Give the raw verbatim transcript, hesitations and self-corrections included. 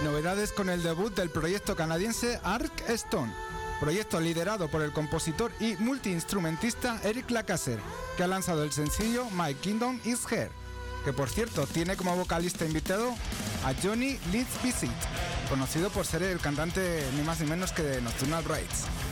Novedades con el debut del proyecto canadiense Arc Stone, proyecto liderado por el compositor y multiinstrumentista Eric Lacasser, que ha lanzado el sencillo My Kingdom Is Here, que por cierto tiene como vocalista invitado a Johnny Leeds Visit, conocido por ser el cantante ni más ni menos que de Nocturnal Rites.